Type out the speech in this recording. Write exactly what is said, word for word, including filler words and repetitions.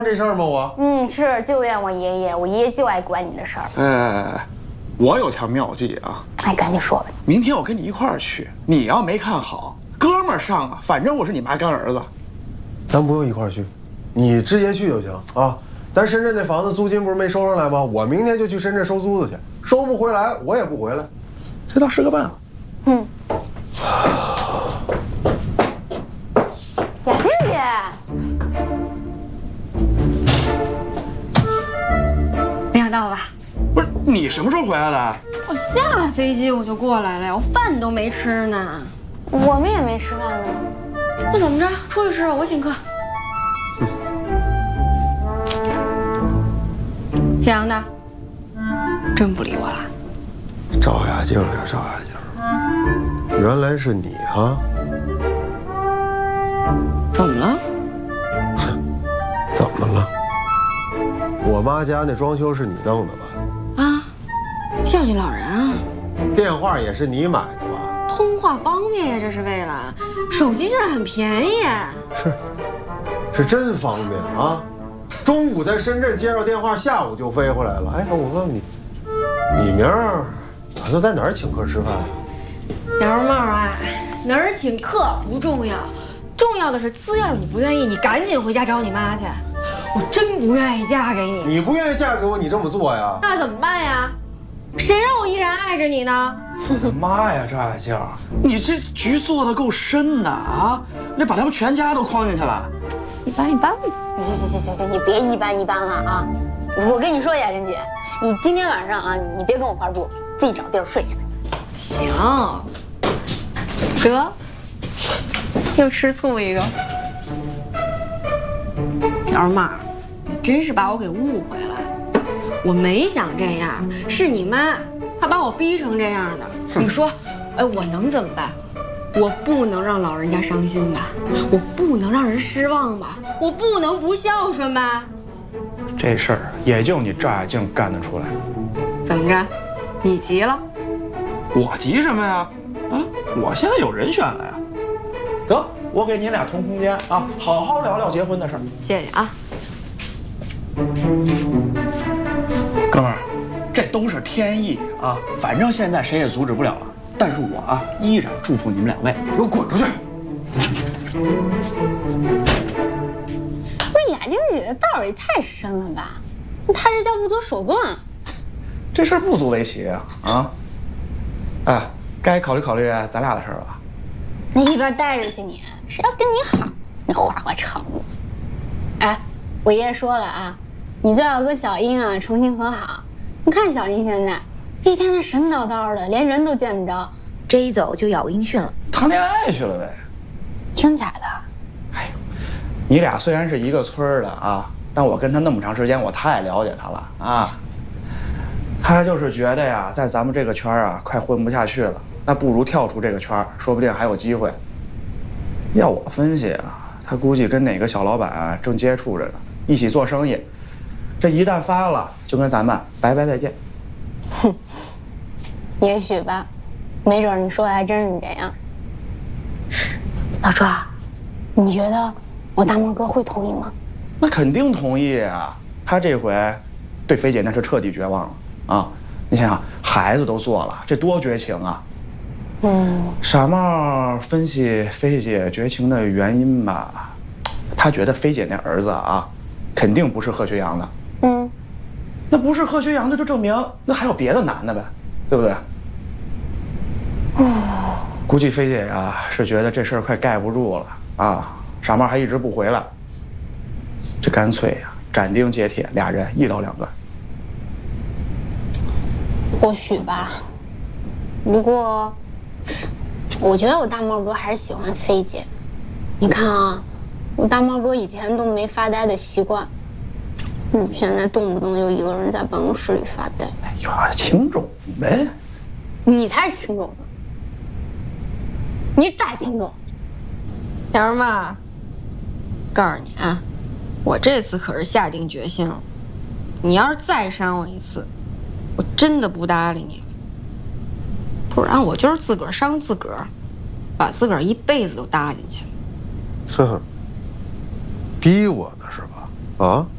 这事儿吗？我嗯，是就怨我爷爷，我爷爷就爱管你的事儿。 哎，我有条妙计啊！ 哎，赶紧说吧。 明天我跟你一块儿去，你要没看好，哥们儿上啊，反正我是你妈干儿子。 咱不用一块儿去，你直接去就行啊。咱深圳那房子租金不是没收上来吗？我明天就去深圳收租子去，收不回来我也不回来， 这倒是个办法。 嗯。雅静姐。 没想到吧？ 不是你什么时候回来的？ 我下了飞机我就过来了，我饭都没吃呢。 我们也没吃饭呢。 那怎么着？出去吃吧，我请客。小杨的，真不理我了。 赵雅静呀，赵雅静，原来是你啊！ 怎么了？ 怎么了？ 我妈家那装修是你弄的吧？ 啊，孝敬老人啊。 电话也是你买的吧？ 通话方便呀，这是为了。手机现在很便宜。 是，是真方便啊！中午在深圳接着电话，下午就飞回来了。哎，我问问你，你明儿打算在哪儿请客吃饭呀？ 杨二帽啊，哪儿请客不重要，重要的是，只要你不愿意，你赶紧回家找你妈去。 我真不愿意嫁给你， 你不愿意嫁给我，你这么做呀？ 那怎么办呀？谁让我依然爱着你呢？ 我的妈呀，赵雅静，你这局做的够深的啊！那把他们全家都框进去了。 一般一般。 行行行行行，你别一般一般了啊！我跟你说，雅珍姐，你今天晚上啊，你别跟我一块住，自己找地儿睡去吧。 行，得，又吃醋一个。 二妈，你真是把我给误会了，我没想这样，是你妈，她把我逼成这样的。你说，哎，我能怎么办？我不能让老人家伤心吧？我不能让人失望吧？我不能不孝顺吧？ 这事儿也就你赵雅静干得出来。 怎么着？你急了？ 我急什么呀？啊，我现在有人选了呀。得。 我给你俩通空间啊，好好聊聊结婚的事儿。 谢谢啊， 哥们儿，这都是天意啊，反正现在谁也阻止不了了。但是我啊，依然祝福你们两位。 给我滚出去！ 不是雅静姐的道儿也太深了吧？她这叫不择手段。 这事儿不足为奇啊啊！哎，该考虑考虑咱俩的事儿了吧？ 你一边待着去你。 谁要跟你好，那花花肠子。哎，我爷爷说了啊，你最好跟小英啊重新和好。你看小英现在一天天神叨叨的，连人都见不着， 这一走就杳无音讯了， 谈恋爱去了呗？ 真假的？ 哎呦，你俩虽然是一个村儿的啊，但我跟他那么长时间，我太了解他了啊。他就是觉得呀，在咱们这个圈儿啊，快混不下去了，那不如跳出这个圈儿，说不定还有机会。 要我分析啊，他估计跟哪个小老板啊正接触着呢，一起做生意。这一旦发了，就跟咱们拜拜再见。 哼，也许吧，没准你说的还真是这样。老周，你觉得我大漠哥会同意吗？ 那肯定同意啊！他这回对菲姐那是彻底绝望了啊！你想想，孩子都做了，这多绝情啊！ 嗯， 傻帽分析菲姐绝情的原因吧，他觉得菲姐那儿子啊，肯定不是贺学阳的。 嗯， 那不是贺学阳的，就证明那还有别的男的呗，对不对？嗯，估计菲姐呀是觉得这事儿快盖不住了啊，傻帽还一直不回来，这干脆呀斩钉截铁，俩人一刀两断。 或许吧，不过。 我觉得我大漠哥还是喜欢菲姐，你看啊，我大漠哥以前都没发呆的习惯，嗯，现在动不动就一个人在办公室里发呆。 哎呦，轻重呗， 你才是轻重的，你是大轻重。 杨儿妈，告诉你啊，我这次可是下定决心了，你要是再伤我一次，我真的不搭理你。 不然我就是自个儿伤自个儿，把自个儿一辈子都搭进去。 呵呵，逼我呢是吧？啊？